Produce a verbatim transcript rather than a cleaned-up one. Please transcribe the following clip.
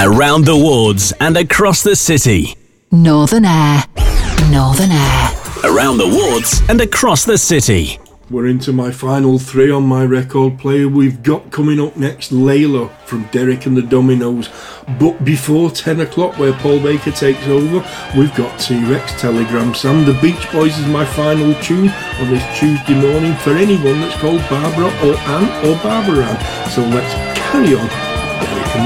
Around the wards and across the city. Northern Air. Northern Air. Around the wards and across the city. We're into my final three on my record player. We've got coming up next Layla from Derek and the Dominoes. But before ten o'clock, where Paul Baker takes over, we've got T-Rex, Telegram Sam. The Beach Boys is my final tune on this Tuesday morning for anyone that's called Barbara or Ann or Barbara Ann. So let's carry on